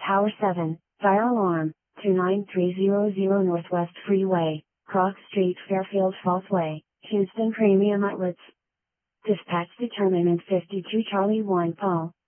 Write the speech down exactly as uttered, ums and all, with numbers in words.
Tower seven, fire alarm, two nine three zero zero Northwest Freeway, Croc Street, Fairfield Falls Way, Houston Premium Outlets. Dispatch determinant fifty-two Charlie one Paul,